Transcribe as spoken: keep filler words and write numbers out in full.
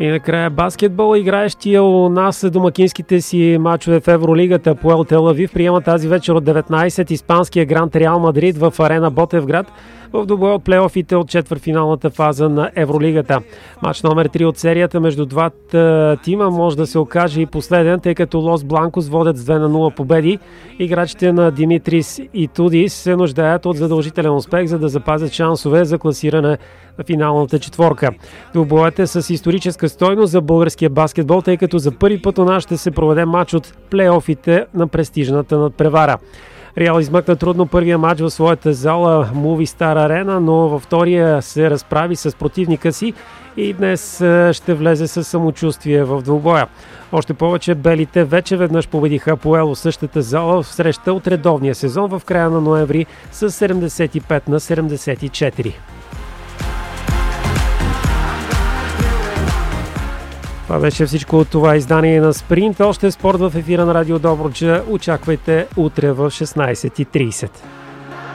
И накрая баскетбол. Играещия у нас домакинските си мачове в Евролигата АПОЕЛ Тел Авив приема тази вечер от деветнайсет испанския Грант Реал Мадрид в арена Ботевград в двубой от плейофите от четвъртфиналната фаза на Евролигата. Мач номер три от серията между двата тима може да се окаже и последен, тъй като Лос Бланкос водят с две на нула победи. Играчите на Димитрис и Тудис се нуждаят от задължителен успех, за да запазят шансове за класиране на финалната четворка. Двубоят е с историческа стойност за българския баскетбол, тъй като за първи път у нас ще се проведе мач от плейофите на престижната надпревара. Реал измъкна трудно първия матч в своята зала Movistar Arena, но във втория се разправи с противника си и днес ще влезе със самочувствие в двубоя. Още повече белите вече веднъж победиха АПОЕЛ в същата зала в среща от редовния сезон в края на ноември с седемдесет и пет на седемдесет и четири. Това беше всичко от това издание на Спринт. Още спорт в ефира на Радио Добруджа. Очаквайте утре в шестнайсет и трийсет.